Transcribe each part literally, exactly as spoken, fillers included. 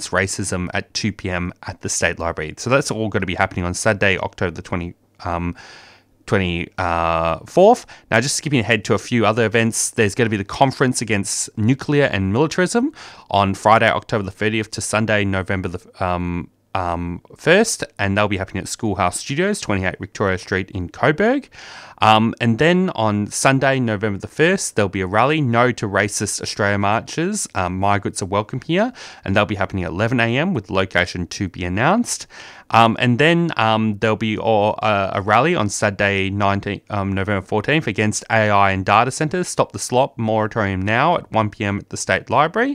Against Racism at two p.m. at the State Library. So that's all going to be happening on Saturday, October the twentieth. Um, twenty-fourth. Now, just skipping ahead to a few other events, there's going to be the Conference Against Nuclear and Militarism on Friday, October the thirtieth to Sunday, November the um, um, first, and they'll be happening at Schoolhouse Studios, twenty-eight Victoria Street in Coburg. Um, and then on Sunday, November the first, there'll be a rally, No to Racist Australia Marches, um, Migrants Are Welcome Here, and they'll be happening at eleven a.m. with location to be announced. Um, and then um, there'll be uh, a rally on Saturday, nineteenth, um, November fourteenth, against A I and data centres. Stop the Slop moratorium now at one p.m. at the State Library.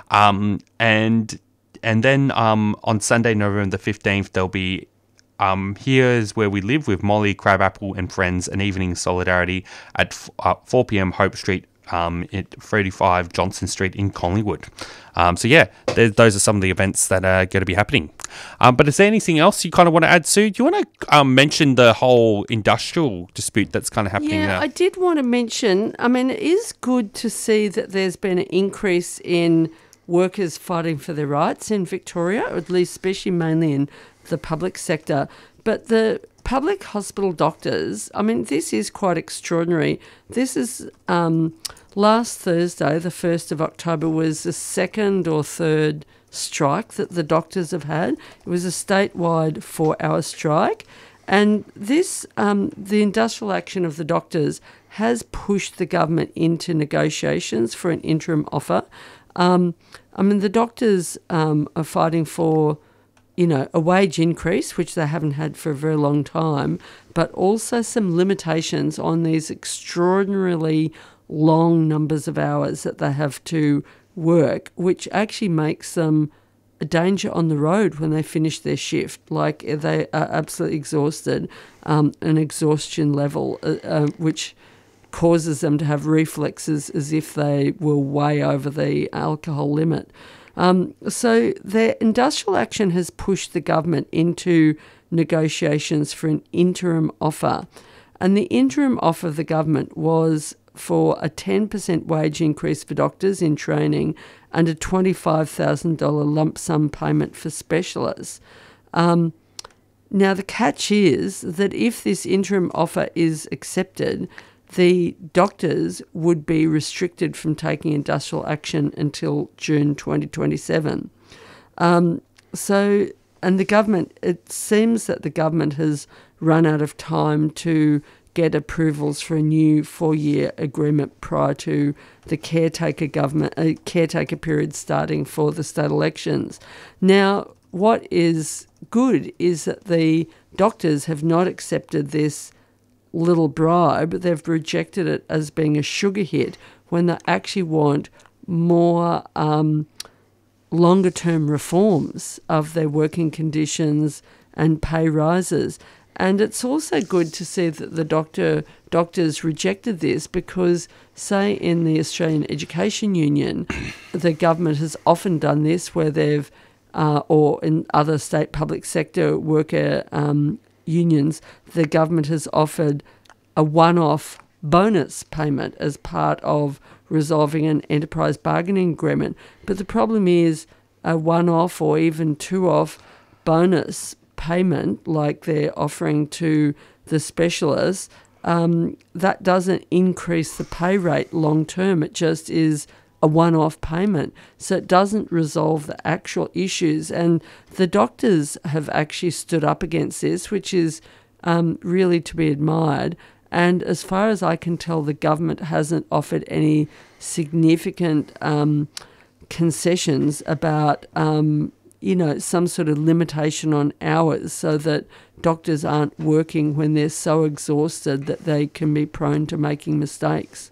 Um, and and then um, on Sunday, November the fifteenth, there'll be Um, Here's Where We Live with Molly, Crabapple and Friends, an evening solidarity at f- uh, four p.m. Hope Street um, at thirty-five Johnson Street in Collingwood. Um, so yeah, those are some of the events that are going to be happening. Um, but is there anything else you kind of want to add, Sue? Do you want to um, mention the whole industrial dispute that's kind of happening yeah, now? I did want to mention, I mean, it is good to see that there's been an increase in workers fighting for their rights in Victoria, or at least especially mainly in the public sector. But the public hospital doctors, I mean, this is quite extraordinary. This is um, last Thursday, the first of October, was the second or third strike that the doctors have had. It was a statewide four-hour strike. And this, um, the industrial action of the doctors has pushed the government into negotiations for an interim offer. Um, I mean, the doctors um, are fighting for, you know, a wage increase, which they haven't had for a very long time, but also some limitations on these extraordinarily long numbers of hours that they have to work, which actually makes them a danger on the road when they finish their shift. Like, they are absolutely exhausted, um, an exhaustion level, uh, uh, which causes them to have reflexes as if they were way over the alcohol limit. Um, so their industrial action has pushed the government into negotiations for an interim offer. And the interim offer of the government was for a ten percent wage increase for doctors in training and a twenty-five thousand dollars lump sum payment for specialists. Um, now, the catch is that if this interim offer is accepted, the doctors would be restricted from taking industrial action until June twenty twenty-seven. Um, so, and the government, it seems that the government has run out of time to get approvals for a new four-year agreement prior to the caretaker government, uh, caretaker period starting for the state elections. Now, what is good is that the doctors have not accepted this little bribe. They've rejected it as being a sugar hit when they actually want more um, longer-term reforms of their working conditions and pay rises. And it's also good to see that the doctor doctors rejected this because, say, in the Australian Education Union, the government has often done this where they've, uh, or in other state public sector worker um, unions, the government has offered a one-off bonus payment as part of resolving an enterprise bargaining agreement. But the problem is a one-off or even two-off bonus payment, like they're offering to the specialists, um, that doesn't increase the pay rate long term. It just is a one-off payment. So it doesn't resolve the actual issues. And the doctors have actually stood up against this, which is um, really to be admired. And as far as I can tell, the government hasn't offered any significant um, concessions about um, you know, some sort of limitation on hours so that doctors aren't working when they're so exhausted that they can be prone to making mistakes.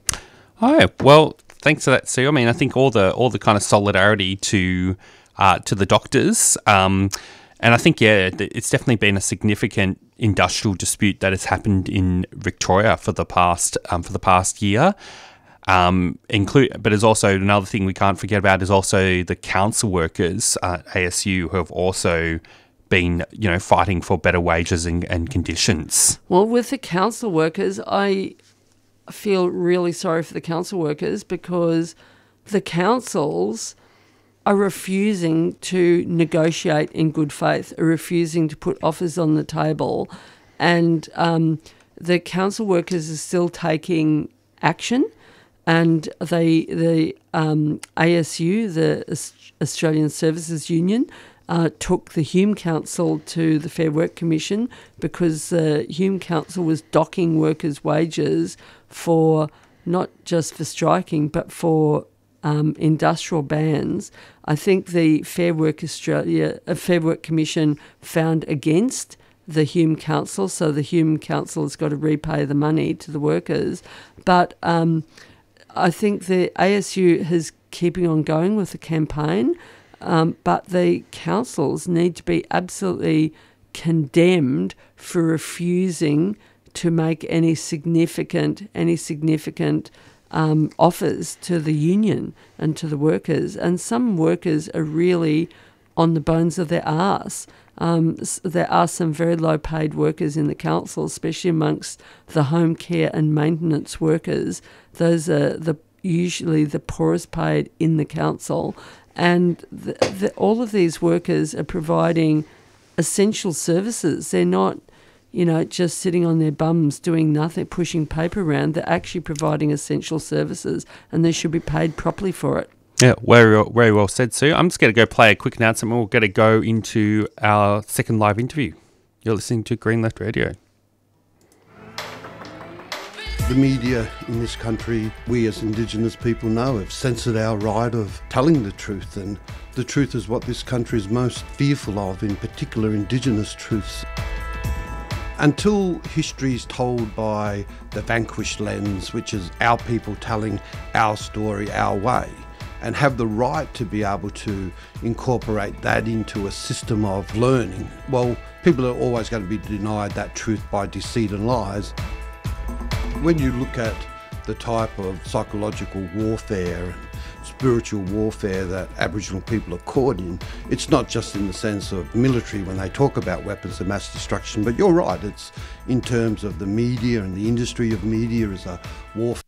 Oh, well, thanks for that, Sue. I mean, I think all the all the kind of solidarity to uh, to the doctors, um, and I think, yeah, it's definitely been a significant industrial dispute that has happened in Victoria for the past um, for the past year. Um, include, but there's also another thing we can't forget about is also the council workers at A S U who have also been, you know, fighting for better wages and, and conditions. Well, with the council workers, I feel really sorry for the council workers because the councils are refusing to negotiate in good faith, are refusing to put offers on the table, and um, the council workers are still taking action. And they, the um, A S U, the Australian Services Union, uh, took the Hume Council to the Fair Work Commission because the Hume Council was docking workers' wages for not just for striking, but for um, industrial bans. I think the Fair Work Australia, uh, Fair Work Commission found against the Hume Council, so the Hume Council has got to repay the money to the workers, but. Um, I think the A S U is keeping on going with the campaign, um, but the councils need to be absolutely condemned for refusing to make any significant any significant um, offers to the union and to the workers. And some workers are really on the bones of their arse. Um, there are some very low-paid workers in the council, especially amongst the home care and maintenance workers. Those are the usually the poorest paid in the council, and the, the, all of these workers are providing essential services. They're not, you know, just sitting on their bums doing nothing, pushing paper around. They're actually providing essential services, and they should be paid properly for it. Yeah, very, very well said, Sue. I'm just going to go play a quick announcement. We're going to go into our second live interview. You're listening to Green Left Radio. The media in this country, we as Indigenous people know, have censored our right of telling the truth, and the truth is what this country is most fearful of, in particular Indigenous truths. Until history is told by the vanquished lens, which is our people telling our story our way, and have the right to be able to incorporate that into a system of learning, well, people are always going to be denied that truth by deceit and lies. When you look at the type of psychological warfare and spiritual warfare that Aboriginal people are caught in, it's not just in the sense of military when they talk about weapons of mass destruction, but you're right, it's in terms of the media and the industry of media as a warfare.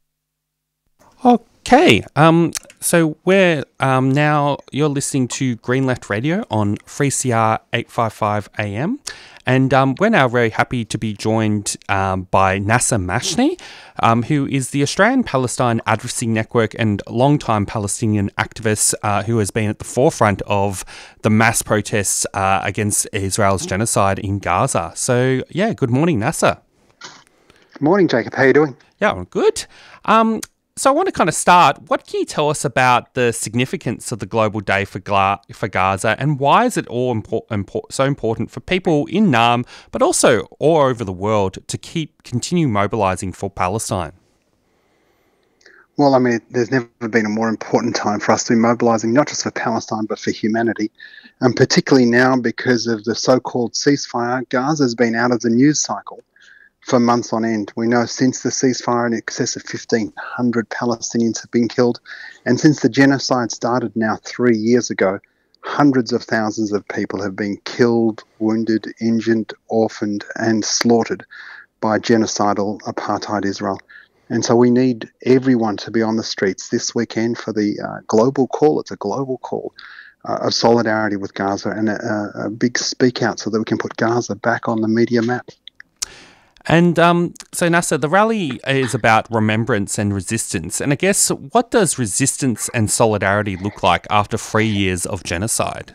Okay, um, so we're um, now, you're listening to Green Left Radio on three C R eight fifty-five A M, and um, we're now very happy to be joined um, by Nasser Mashni, um, who is the Australian Palestine Advocacy Network and longtime Palestinian activist uh, who has been at the forefront of the mass protests uh, against Israel's genocide in Gaza. So, yeah, good morning, Nasser. Good morning, Jacob. How are you doing? Yeah, I'm good. Um, So I want to kind of start. What can you tell us about the significance of the Global Day for Gla- for Gaza, and why is it all impor- impor- so important for people in Naarm, but also all over the world, to keep continue mobilising for Palestine? Well, I mean, there's never been a more important time for us to be mobilising, not just for Palestine, but for humanity. And particularly now, because of the so-called ceasefire, Gaza has been out of the news cycle for months on end. We know since the ceasefire in excess of fifteen hundred Palestinians have been killed. And since the genocide started now three years ago, hundreds of thousands of people have been killed, wounded, injured, orphaned, and slaughtered by genocidal apartheid Israel. And so we need everyone to be on the streets this weekend for the uh, global call. It's a global call uh, of solidarity with Gaza, and a, a big speak out so that we can put Gaza back on the media map. And um, so, Nasser, the rally is about remembrance and resistance. And I guess, what does resistance and solidarity look like after three years of genocide?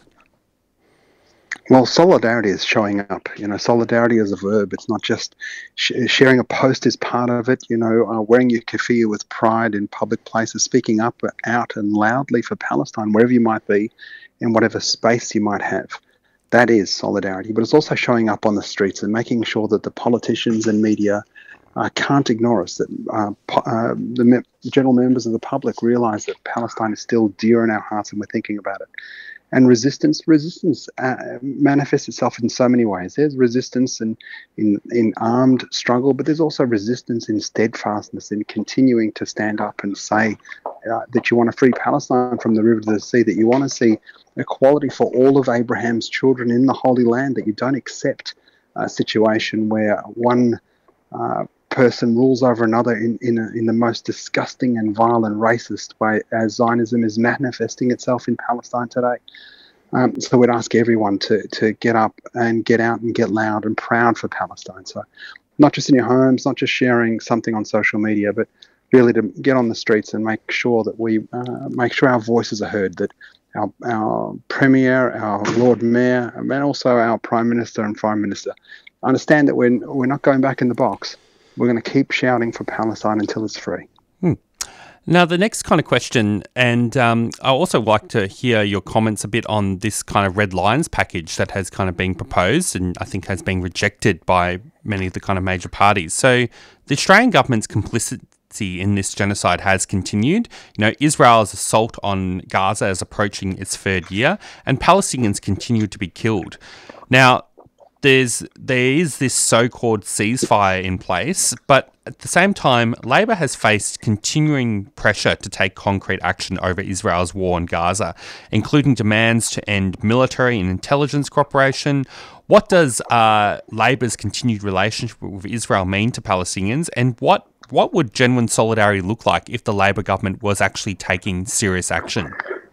Well, solidarity is showing up. You know, solidarity is a verb. It's not just sh- sharing a post is part of it. You know, uh, wearing your keffiyeh with pride in public places, speaking up out and loudly for Palestine, wherever you might be, in whatever space you might have. That is solidarity, but it's also showing up on the streets and making sure that the politicians and media uh, can't ignore us, that uh, po- uh, the me- general members of the public realise that Palestine is still dear in our hearts and we're thinking about it. And resistance, resistance uh, manifests itself in so many ways. There's resistance in, in, in armed struggle, but there's also resistance in steadfastness, in continuing to stand up and say uh, that you want to free Palestine from the river to the sea, that you want to see equality for all of Abraham's children in the Holy Land, that you don't accept a situation where one uh, person rules over another in in, a, in the most disgusting and violent, racist way, as Zionism is manifesting itself in Palestine today. Um, so we'd ask everyone to to get up and get out and get loud and proud for Palestine. So not just in your homes, not just sharing something on social media, but really to get on the streets and make sure that we uh, make sure our voices are heard, that our, our Premier, our Lord Mayor, and also our Prime Minister and Prime Minister understand that we're, we're not going back in the box. We're going to keep shouting for Palestine until it's free. Hmm. Now, the next kind of question, and um, I also like to hear your comments a bit on this kind of Red Lines package that has kind of been proposed and I think has been rejected by many of the kind of major parties. So the Australian government's complicity in this genocide has continued. You know, Israel's assault on Gaza is approaching its third year, and Palestinians continue to be killed. Now, there's there is this so-called ceasefire in place, but at the same time, Labor has faced continuing pressure to take concrete action over Israel's war on Gaza, including demands to end military and intelligence cooperation. What does uh, Labor's continued relationship with Israel mean to Palestinians, and what what would genuine solidarity look like if the Labor government was actually taking serious action?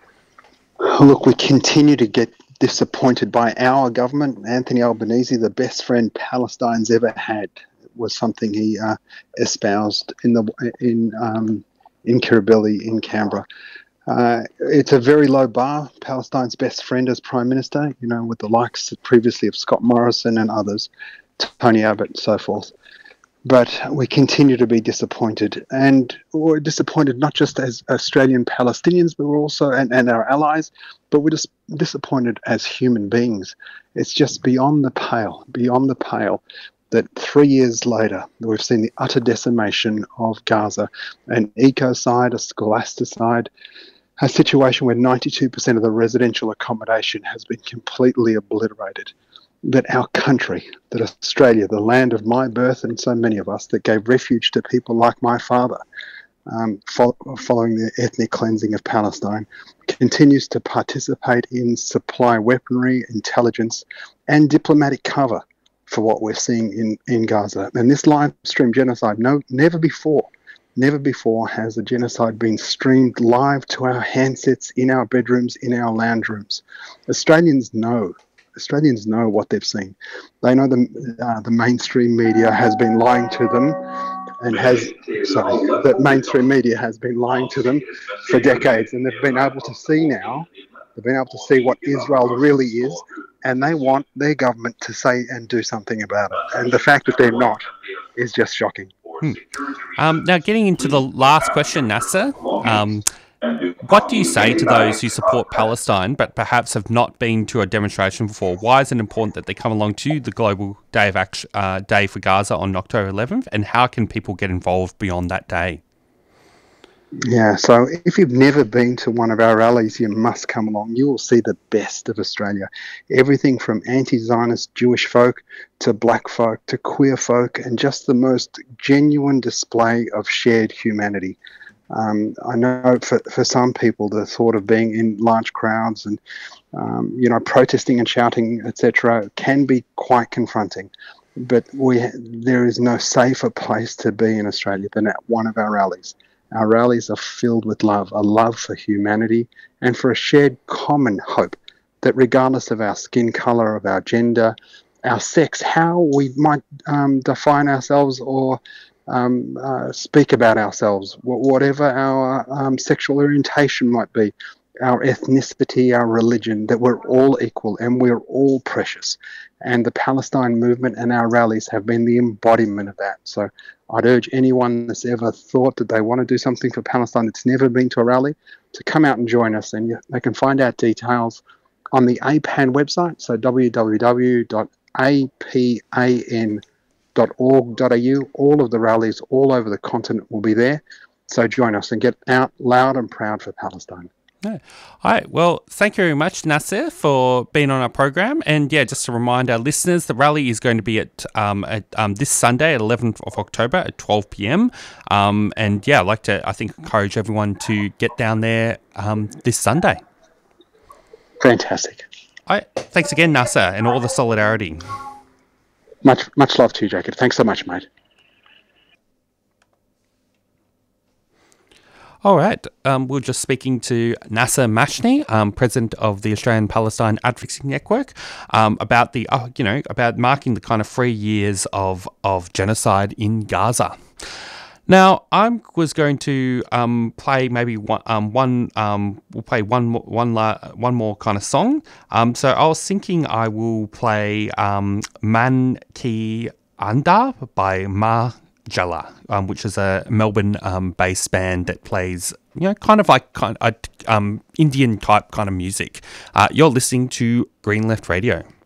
Look, we continue to get disappointed by our government. Anthony Albanese, the best friend Palestine's ever had, was something he uh, espoused in the in um, in Kirribilli in Canberra. Uh, it's a very low bar. Palestine's best friend as Prime Minister, you know, with the likes previously of Scott Morrison and others, Tony Abbott and so forth. But we continue to be disappointed, and we're disappointed not just as Australian Palestinians, but we're also, and, and our allies, but we're just disappointed as human beings. It's just beyond the pale, beyond the pale, that three years later, we've seen the utter decimation of Gaza, an ecocide, a scholasticide, a situation where ninety-two percent of the residential accommodation has been completely obliterated. That our country, that Australia, the land of my birth and so many of us, that gave refuge to people like my father, um, fo- following the ethnic cleansing of Palestine, continues to participate in supply weaponry, intelligence, and diplomatic cover for what we're seeing in, in Gaza. And this live stream genocide, no, never before, never before has a genocide been streamed live to our handsets, in our bedrooms, in our lounge rooms. Australians know. Australians know what they've seen. They know the uh, the mainstream media has been lying to them, and has sorry, the mainstream media has been lying to them for decades, and they've been able to see now. They've been able to see what Israel really is, and they want their government to say and do something about it. And the fact that they're not is just shocking. Hmm. Um, now, getting into the last question, Nasser. Um, What do you say to those who support Palestine but perhaps have not been to a demonstration before? Why is it important that they come along to the Global Day of Action, uh, Day for Gaza on October eleventh, and how can people get involved beyond that day? Yeah, so if you've never been to one of our rallies, you must come along. You will see the best of Australia. Everything from anti-Zionist Jewish folk to black folk to queer folk, and just the most genuine display of shared humanity. Um, I know for, for some people, the thought of being in large crowds and, um, you know, protesting and shouting, et cetera, can be quite confronting. But we there is no safer place to be in Australia than at one of our rallies. Our rallies are filled with love, a love for humanity and for a shared common hope that regardless of our skin colour, of our gender, our sex, how we might um, define ourselves or Um, uh, speak about ourselves, whatever our um, sexual orientation might be, our ethnicity, our religion, that we're all equal and we're all precious. And the Palestine movement and our rallies have been the embodiment of that. So I'd urge anyone that's ever thought that they want to do something for Palestine that's never been to a rally to come out and join us. And you, they can find out details on the A P A N website, so w w w dot a p a n dot org dot a u. All of the rallies all over the continent will be there. So join us and get out loud and proud for Palestine. Yeah. All right. Well, thank you very much, Nasser, for being on our program. And yeah, just to remind our listeners, the rally is going to be at, um, at um, this Sunday at eleventh of October at twelve p.m. Um, and yeah, I'd like to, I think, encourage everyone to get down there um, this Sunday. Fantastic. All right. Thanks again, Nasser, and all the solidarity. Much, much love to you, Jacob. Thanks so much, mate. All right. Um, we we're just speaking to Nasser Mashni, um, president of the Australian Palestine Advocacy Network, um, about the uh, you know about marking the kind of three years of of genocide in Gaza. Now, I was going to um, play maybe one. Um, one um, we'll play one more, one la- one more kind of song. Um, so I was thinking I will play um, Man Ki Anda by Ma. Jala, um, which is a Melbourne-based um, band that plays, you know, kind of like kind of, um, Indian type kind of music. Uh, you're listening to Green Left Radio.